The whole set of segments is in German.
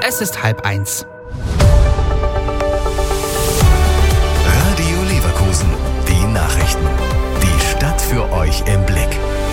Es ist 12:30. Radio Leverkusen, die Nachrichten. Die Stadt für euch im Blick.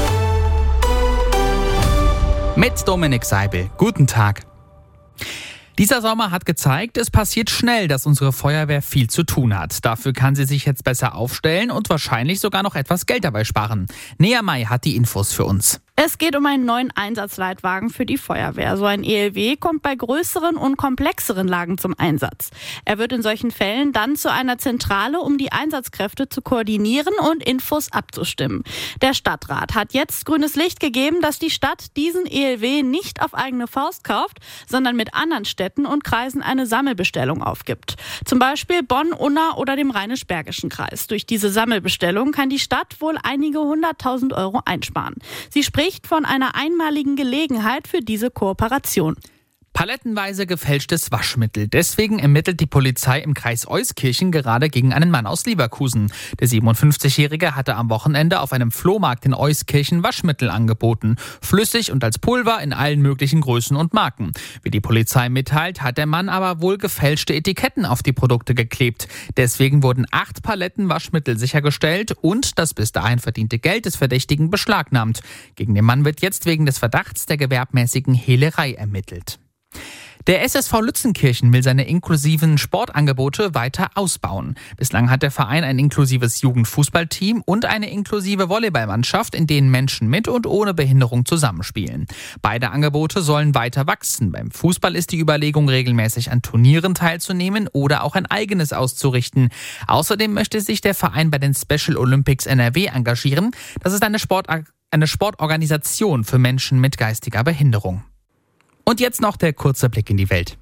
Mit Dominik Seibel. Guten Tag. Dieser Sommer hat gezeigt, es passiert schnell, dass unsere Feuerwehr viel zu tun hat. Dafür kann sie sich jetzt besser aufstellen und wahrscheinlich sogar noch etwas Geld dabei sparen. Nea May hat die Infos für uns. Es geht um einen neuen Einsatzleitwagen für die Feuerwehr. So ein ELW kommt bei größeren und komplexeren Lagen zum Einsatz. Er wird in solchen Fällen dann zu einer Zentrale, um die Einsatzkräfte zu koordinieren und Infos abzustimmen. Der Stadtrat hat jetzt grünes Licht gegeben, dass die Stadt diesen ELW nicht auf eigene Faust kauft, sondern mit anderen Städten und Kreisen eine Sammelbestellung aufgibt. Zum Beispiel Bonn, Unna oder dem Rheinisch-Bergischen Kreis. Durch diese Sammelbestellung kann die Stadt wohl einige 100.000 Euro einsparen. Sie spricht von einer einmaligen Gelegenheit für diese Kooperation. Palettenweise gefälschtes Waschmittel. Deswegen ermittelt die Polizei im Kreis Euskirchen gerade gegen einen Mann aus Leverkusen. Der 57-Jährige hatte am Wochenende auf einem Flohmarkt in Euskirchen Waschmittel angeboten. Flüssig und als Pulver in allen möglichen Größen und Marken. Wie die Polizei mitteilt, hat der Mann aber wohl gefälschte Etiketten auf die Produkte geklebt. Deswegen wurden 8 Paletten Waschmittel sichergestellt und das bis dahin verdiente Geld des Verdächtigen beschlagnahmt. Gegen den Mann wird jetzt wegen des Verdachts der gewerbmäßigen Hehlerei ermittelt. Der SSV Lützenkirchen will seine inklusiven Sportangebote weiter ausbauen. Bislang hat der Verein ein inklusives Jugendfußballteam und eine inklusive Volleyballmannschaft, in denen Menschen mit und ohne Behinderung zusammenspielen. Beide Angebote sollen weiter wachsen. Beim Fußball ist die Überlegung, regelmäßig an Turnieren teilzunehmen oder auch ein eigenes auszurichten. Außerdem möchte sich der Verein bei den Special Olympics NRW engagieren. Das ist eine Sportorganisation für Menschen mit geistiger Behinderung. Und jetzt noch der kurze Blick in die Welt.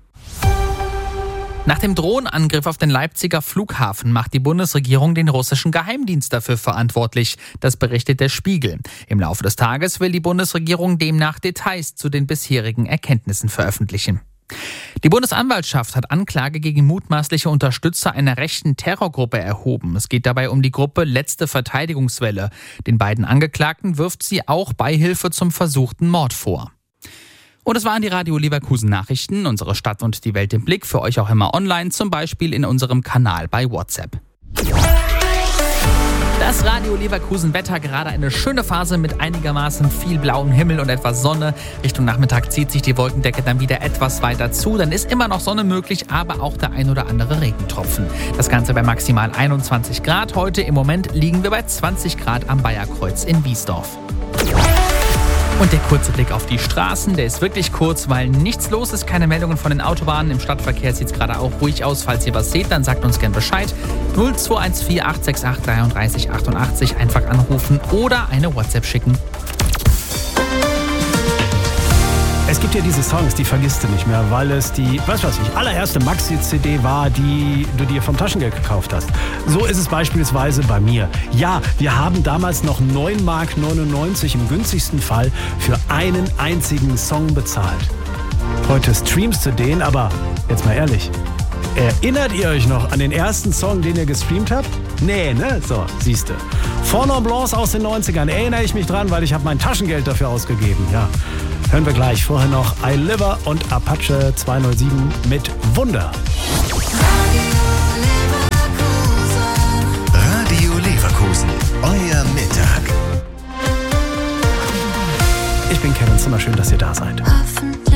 Nach dem Drohnenangriff auf den Leipziger Flughafen macht die Bundesregierung den russischen Geheimdienst dafür verantwortlich. Das berichtet der Spiegel. Im Laufe des Tages will die Bundesregierung demnach Details zu den bisherigen Erkenntnissen veröffentlichen. Die Bundesanwaltschaft hat Anklage gegen mutmaßliche Unterstützer einer rechten Terrorgruppe erhoben. Es geht dabei um die Gruppe Letzte Verteidigungswelle. Den beiden Angeklagten wirft sie auch Beihilfe zum versuchten Mord vor. Und es waren die Radio Leverkusen Nachrichten, unsere Stadt und die Welt im Blick, für euch auch immer online, zum Beispiel in unserem Kanal bei WhatsApp. Das Radio Leverkusen Wetter, gerade eine schöne Phase mit einigermaßen viel blauem Himmel und etwas Sonne. Richtung Nachmittag zieht sich die Wolkendecke dann wieder etwas weiter zu. Dann ist immer noch Sonne möglich, aber auch der ein oder andere Regentropfen. Das Ganze bei maximal 21 Grad. Heute im Moment liegen wir bei 20 Grad am Bayerkreuz in Wiesdorf. Und der kurze Blick auf die Straßen, der ist wirklich kurz, weil nichts los ist, keine Meldungen von den Autobahnen. Im Stadtverkehr sieht es gerade auch ruhig aus. Falls ihr was seht, dann sagt uns gern Bescheid. 0214 868 33 88 einfach anrufen oder eine WhatsApp schicken. Es gibt ja diese Songs, die vergisst du nicht mehr, weil es die, allererste Maxi-CD war, die du dir vom Taschengeld gekauft hast. So ist es beispielsweise bei mir. Ja, wir haben damals noch 9,99 Mark im günstigsten Fall für einen einzigen Song bezahlt. Heute streamst du den, aber jetzt mal ehrlich, erinnert ihr euch noch an den ersten Song, den ihr gestreamt habt? Nee, ne? So, siehste. Fond Blanc aus den 90ern, erinnere ich mich dran, weil ich habe mein Taschengeld dafür ausgegeben, ja. Hören wir gleich. Vorher noch I Liver und Apache 207 mit Wunder. Radio Leverkusen, euer Mittag. Ich bin Kevin Zimmer, schön, dass ihr da seid.